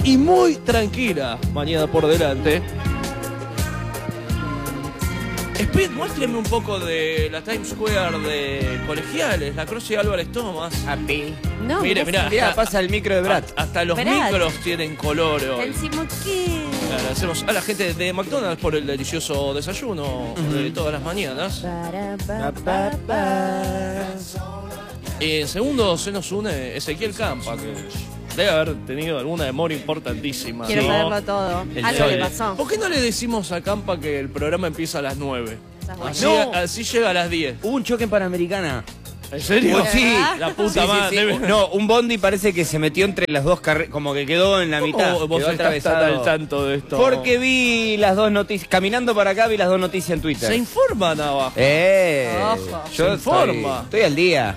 y muy tranquila mañana por delante. Muéstreme un poco de la Times Square de Colegiales, la Croce y Álvarez Thomas. Happy. No, Mire, mirá, Pasa el micro de Brad. hasta los Brad. micros tienen color hoy. Decimos que... Agradecemos a la gente de McDonald's por el delicioso desayuno de todas las mañanas. En segundo se nos une Ezequiel Campa, que debe haber tenido alguna memoria importantísima. Quiero ¿no? saberlo todo. El Algo sol. le pasó. ¿Por qué no le decimos a Campa que el programa empieza a las 9? Esa es buena. Así, No. así llega a las 10. Hubo un choque en Panamericana. ¿En serio? Uy, sí. La puta madre. No, un bondi parece que se metió entre las dos carreras, como que quedó en la mitad. ¿Cómo vos Quedó estás tan al tanto de esto? Porque vi las dos noticias, caminando para acá vi las dos noticias en Twitter. Se informa, Nava. Ojo. Yo Se informa. Estoy al día.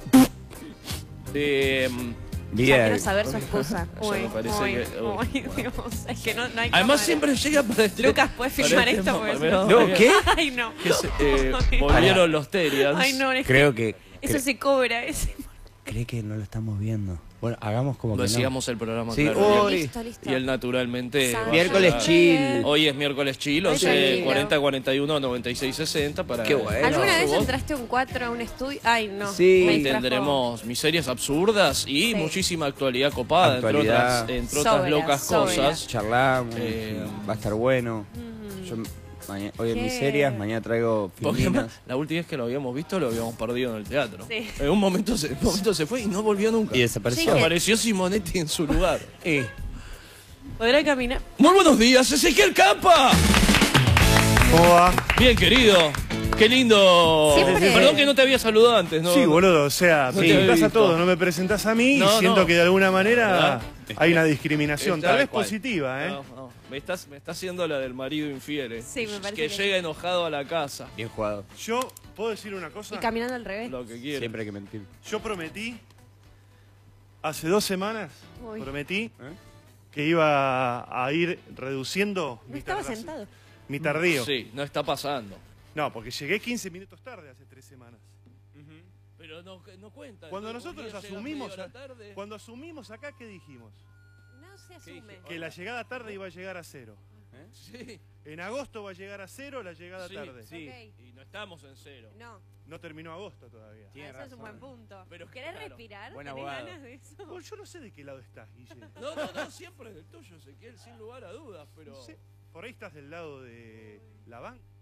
Ya Bien. quiero saber su excusa. Eso me parece que- Uy, Dios. Es que no hay Además cámara. siempre llega para este... Lucas, ¿puedes para filmar este esto? mo- Porque no, No, ¿qué? Ay, no. Que volvieron los Terians. Ay, no. Es Creo que que... eso se cobra. Ese. Cree que no lo estamos viendo. Bueno, hagamos como que no. Sigamos el programa, Sí, claro. hoy- Listo, listo. Y él naturalmente... Sabe. va a Miércoles llegar. chill. Hoy es miércoles chill, Ay, 11 tranquilo. 40 41 96 60 para... Qué bueno. ¿Alguna vez ¿Vos? entraste un 4 a un estudio? Ay, no. Sí. Me Hoy distrajo. tendremos miserias absurdas y Sí. muchísima actualidad copada, Actualidad. entre otras Sobra, locas sobra. cosas. Charlamos, Eh, va a estar bueno. Yo hoy en ¿Qué? miserias, mañana traigo Porque filipinas. la última vez que lo habíamos visto lo habíamos perdido en el teatro. Sí. En un momento se fue y no volvió nunca. Y desapareció. Sí. Apareció Simonetti en su lugar. ¿Podrá caminar? Muy buenos días, Ezequiel Campa. ¿Cómo va? Bien, querido. Qué lindo. Siempre. Perdón que no te había saludado antes, ¿no? Sí, boludo, o sea, No me te había presentás a visto. todos, no me presentás a mí No, y siento no. que de alguna manera ¿Verdad? hay una discriminación, Tal tal vez cual. positiva, ¿eh? No. Me está haciendo la del marido infiel. Sí, me parece que que llega enojado a la casa. Bien jugado. Yo, ¿puedo decir una Y cosa? caminando al revés. Lo que quiere. Siempre hay que mentir. Yo prometí, hace 2 semanas, Uy. prometí que iba a ir reduciendo No estaba tardazo- sentado. mi tardío. Sí, no está pasando. No, porque llegué 15 minutos tarde hace 3 semanas. Pero no cuenta. Cuando ¿no? nosotros Llega asumimos, media hora tarde. cuando asumimos acá, ¿qué dijimos? No se ¿Qué asume. dije? Que la llegada tarde iba a llegar a 0. Sí, En agosto va a llegar a 0 la llegada sí, tarde. sí. Ok. Y no estamos en cero. No, No terminó agosto todavía. Tiene eso es un razón. buen punto. Pero ¿Querés claro. respirar? Buen ¿Tenés abogado. ganas de eso? Bueno, yo no sé de qué lado estás, Guille. No, siempre es del tuyo, Ezequiel, sin lugar a dudas, pero... No sé, por ahí estás del lado de la banca.